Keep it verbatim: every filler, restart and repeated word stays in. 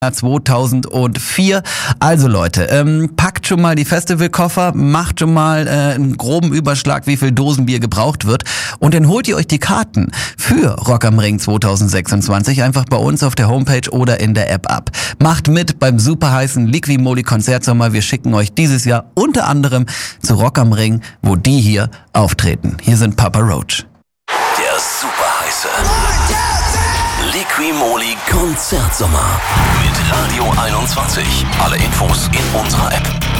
zweitausendvier. Also Leute, ähm, packt schon mal die Festivalkoffer, macht schon mal äh, einen groben Überschlag, wie viel Dosenbier gebraucht wird und dann holt ihr euch die Karten für Rock am Ring zweitausendsechsundzwanzig einfach bei uns auf der Homepage oder in der App ab. Macht mit beim super heißen Liqui-Moly Konzertsommer. Wir schicken euch dieses Jahr unter anderem zu Rock am Ring, wo die hier auftreten. Hier sind Papa Roach. Der super heiße Liqui-Moly Konzertsommer mit Radio einundzwanzig. Alle Infos in unserer App.